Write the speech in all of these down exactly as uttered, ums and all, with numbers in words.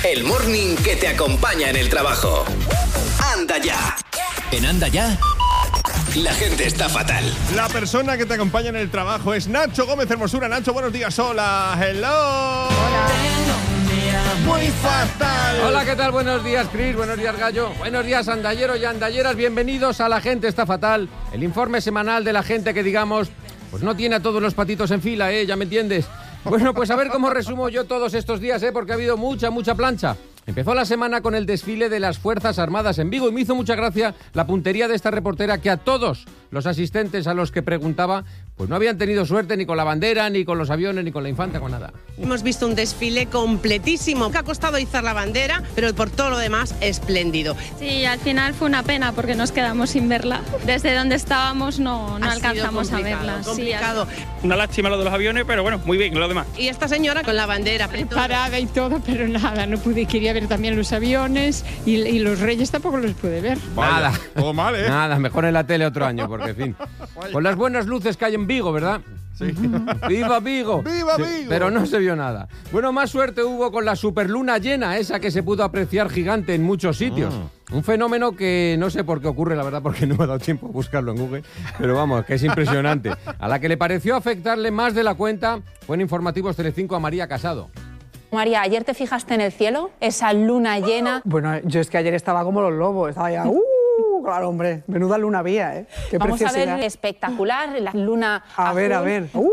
El morning que te acompaña en el trabajo. Anda ya. En Anda ya, la gente está fatal. La persona que te acompaña en el trabajo es Nacho Gómez Hermosura. Nacho, buenos días. Hola. Hello. Hola. Muy fatal. Hola, ¿qué tal? Buenos días, Chris. Buenos días, Gallo. Buenos días, andalleros y andalleras. Bienvenidos a La Gente Está Fatal, el informe semanal de la gente que, digamos, pues no tiene a todos los patitos en fila, ¿eh? ¿Ya me entiendes? Bueno, pues a ver cómo resumo yo todos estos días, ¿eh? Porque ha habido mucha, mucha plancha. Empezó la semana con el desfile de las Fuerzas Armadas en Vigo y me hizo mucha gracia la puntería de esta reportera, que a todos los asistentes a los que preguntaba, pues no habían tenido suerte ni con la bandera, ni con los aviones, ni con la infanta, con nada. Hemos visto un desfile completísimo, que ha costado izar la bandera, pero por todo lo demás, espléndido. Sí, al final fue una pena porque nos quedamos sin verla. Desde donde estábamos no, no alcanzamos a verla. Complicado. Sí, una lástima lo de los aviones, pero bueno, muy bien, lo demás. Y esta señora con la bandera preparada y todo, pero nada, no pude. Quería ver también los aviones y, y los reyes tampoco los pude ver. Vaya, nada. Todo mal, ¿eh? Nada, mejor en la tele otro año, porque en fin. Con las buenas luces que hay en Vigo, ¿verdad? Sí. ¡Viva Vigo! ¡Viva Sí, Vigo! pero no se vio nada. Bueno, más suerte hubo con la superluna llena, esa que se pudo apreciar gigante en muchos sitios. Mm. Un fenómeno que no sé por qué ocurre, la verdad, porque no me ha dado tiempo a buscarlo en Google, pero vamos, que es impresionante. A la que le pareció afectarle más de la cuenta fue en Informativos Telecinco a María Casado. María, ¿ayer te fijaste en el cielo? Esa luna llena. Bueno, yo es que ayer estaba como los lobos, estaba ya... ¡Uh! Claro, hombre, menuda luna había, ¿eh? Qué Vamos a preciosidad. ver, espectacular, la luna A azul. ver, a ver. ¡Uh!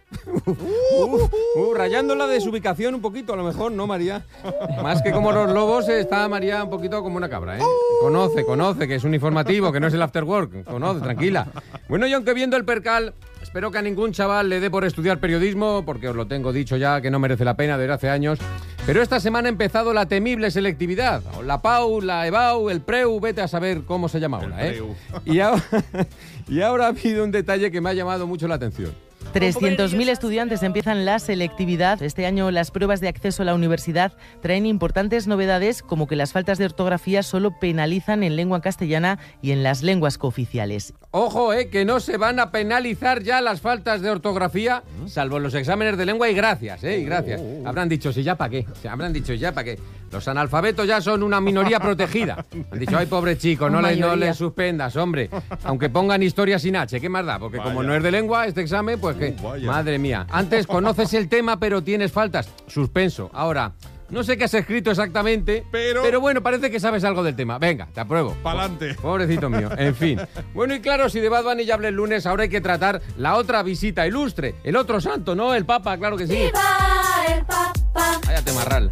Uh, uh, rayando la desubicación un poquito, a lo mejor, ¿no, María? Más que como los lobos, está María un poquito como una cabra, ¿eh? Conoce, conoce, que es un informativo, que no es el after work. Conoce, tranquila. Bueno, y aunque viendo el percal, espero que a ningún chaval le dé por estudiar periodismo, porque os lo tengo dicho ya, que no merece la pena desde hace años. Pero esta semana ha empezado la temible selectividad. La P A U, la E B A U, el P R E U, vete a saber cómo se llama ahora, ¿eh? Y ahora, y ahora ha habido un detalle que me ha llamado mucho la atención. trescientos mil estudiantes empiezan la selectividad. Este año las pruebas de acceso a la universidad traen importantes novedades, como que las faltas de ortografía solo penalizan en lengua castellana y en las lenguas cooficiales. Ojo, eh, que no se van a penalizar ya las faltas de ortografía, salvo los exámenes de lengua, y gracias, eh, y gracias. Habrán dicho, si ya para qué, o sea, habrán dicho, ya para qué. Los analfabetos ya son una minoría protegida. Han dicho, ay, pobre chico, no le, no le suspendas, hombre. Aunque pongan historia sin H, ¿qué más da? Porque vaya, como no es de lengua este examen, pues que, uh, madre mía. Antes conoces el tema, pero tienes faltas. Suspenso. Ahora, no sé qué has escrito exactamente, pero, pero bueno, parece que sabes algo del tema. Venga, te apruebo. Pa'lante. Pobrecito mío. En fin. Bueno, y claro, si de Bad Bunny ya hablé el lunes, ahora hay que tratar la otra visita ilustre. El otro santo, ¿no? El Papa, claro que sí. ¡Viva el Papa! Cállate, marral.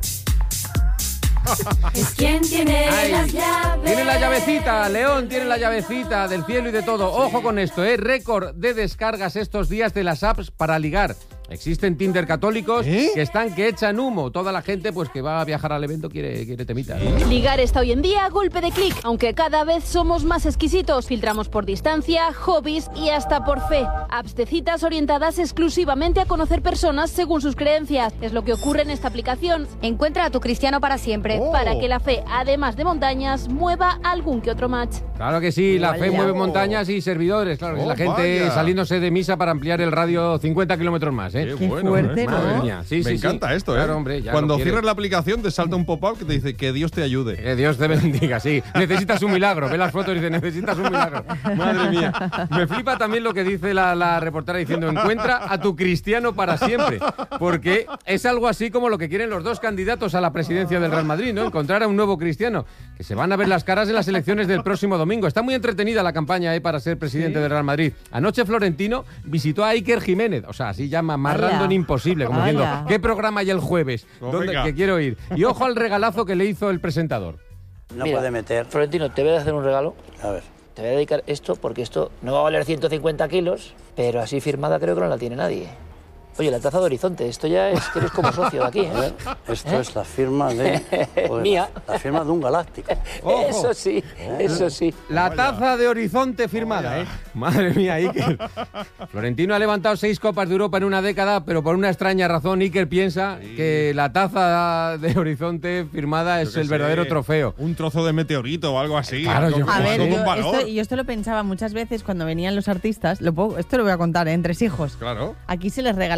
Es quien tiene Ay, las llaves. Tiene la llavecita, León tiene la llavecita del cielo y de todo. Ojo con esto, ¿eh? Récord de descargas estos días de las apps para ligar. Existen Tinder católicos ¿Eh? que están que echan humo. Toda la gente pues que va a viajar al evento quiere, quiere temita. Ligar está hoy en día a golpe de clic, aunque cada vez somos más exquisitos. Filtramos por distancia, hobbies y hasta por fe. Apps de citas orientadas exclusivamente a conocer personas según sus creencias. Es lo que ocurre en esta aplicación. Encuentra a tu cristiano para siempre. Oh. Para que la fe, además de montañas, mueva algún que otro match. Claro que sí, la fe mueve montañas y servidores. Claro, oh, la gente vaya. saliéndose de misa para ampliar el radio cincuenta kilómetros más. ¿eh? Qué, Qué bueno, fuerte, ¿eh? Madre mía. Sí, Me sí, encanta sí. esto, ¿eh? Claro, hombre, ya Cuando cierras la aplicación te salta un pop-up que te dice que Dios te ayude. Que Dios te bendiga, sí. Necesitas un milagro. Ve las fotos y dice, necesitas un milagro. Madre mía. Me flipa también lo que dice la, la reportera diciendo, encuentra a tu cristiano para siempre. Porque es algo así como lo que quieren los dos candidatos a la presidencia del Real Madrid, ¿no? Encontrar a un nuevo cristiano. Que se van a ver las caras en las elecciones del próximo domingo. Está muy entretenida la campaña, ¿eh? Para ser presidente ¿Sí? del Real Madrid. Anoche Florentino visitó a Iker Jiménez. O sea, así llama, más Hola. random imposible. Como diciendo, ¿qué programa hay el jueves? Oh, ¿Dónde, que quiero ir? Y ojo al regalazo que le hizo el presentador. No Mira, puede meter. Florentino, te voy a hacer un regalo. A ver. Te voy a dedicar esto porque esto no va a valer ciento cincuenta kilos, pero así firmada creo que no la tiene nadie. Oye, la taza de Horizonte, esto ya es que eres como socio de aquí, ¿eh? A ver, esto ¿Eh? es la firma de... Pues, Mía. La, la firma de un galáctico. Ojo. Eso sí, ¿Eh? eso sí. La taza de Horizonte firmada, ¿eh? Madre mía, Iker. Florentino ha levantado seis copas de Europa en una década, pero por una extraña razón Iker piensa sí. que la taza de Horizonte firmada es el sé, verdadero trofeo. Un trozo de meteorito o algo así. Claro, yo a ver, yo esto, yo esto lo pensaba muchas veces cuando venían los artistas. Lo puedo, esto lo voy a contar, ¿eh? Entre hijos. Claro. Aquí se les regala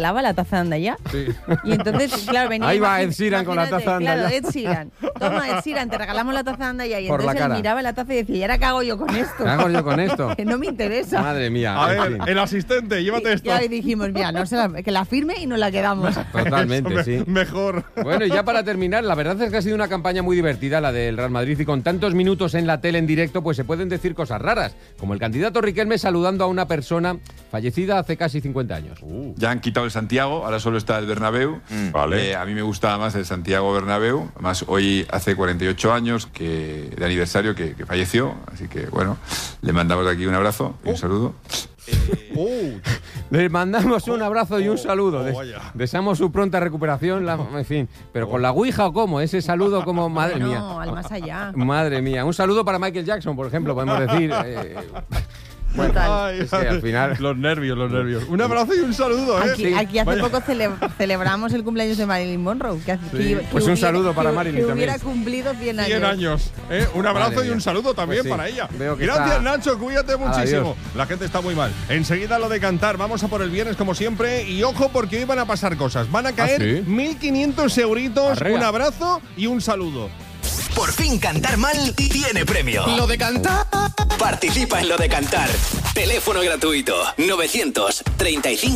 regalaba la taza de Anda Ya. Sí. Y entonces, claro, venía... Ahí va imagi- Ed Sheeran con la imagínate, taza de Anda Claro, Ya. Ed Sheeran. Toma, Ed Sheeran, te regalamos la taza de Anda Ya. Y Por la entonces él cara. miraba la taza y decía, ¿y ahora qué hago yo con esto? ¿Qué hago yo con esto? Que no me interesa. Madre mía. A en ver, fin. el asistente, llévate esto. Y ahí dijimos, mira, no se la- que la firme y nos la quedamos. Totalmente, Eso, sí. me- Mejor. Bueno, y ya para terminar, la verdad es que ha sido una campaña muy divertida la del Real Madrid y con tantos minutos en la tele en directo, pues se pueden decir cosas raras, como el candidato Riquelme saludando a una persona fallecida hace casi cincuenta años. Uh. Ya han quitado el Santiago, ahora solo está el Bernabéu. Mm, vale. Eh, a mí me gustaba más el Santiago Bernabéu. Además, hoy hace cuarenta y ocho años que, de aniversario que, que falleció. Así que, bueno, le mandamos aquí un abrazo y un saludo. Uh, Le mandamos un abrazo y un saludo. oh, Des- vaya. deseamos su pronta recuperación, la- en fin. Pero con la ouija o cómo, ese saludo como, madre mía. No, al más allá. Madre mía. Un saludo para Michael Jackson, por ejemplo, podemos decir. eh, bueno, Ay, es que al final... Los nervios, los nervios. Un abrazo y un saludo, ¿eh? Aquí, aquí hace Vaya. poco cele- celebramos el cumpleaños de Marilyn Monroe. Que, hace- Sí. que- Pues que un saludo para que- Marilyn que también. hubiera cumplido cien años. cien años. ¿eh? Un abrazo Madre y un mía. saludo también Pues sí, para ella. veo que Gracias, está- Nacho. Cuídate muchísimo. Adiós. La gente está muy mal. Enseguida lo de cantar. Vamos a por el viernes, como siempre. Y ojo, porque hoy van a pasar cosas. Van a caer ¿sí? mil quinientos euritos. Arrea. Un abrazo y un saludo. Por fin cantar mal tiene premio. Lo de cantar. Participa en lo de cantar. Teléfono gratuito novecientos treinta y cinco